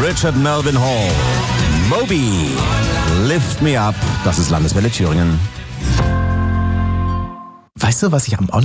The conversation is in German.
Richard Melvin Hall. Moby, Lift Me Up. Das ist Landeswelle Thüringen. Weißt du, was ich am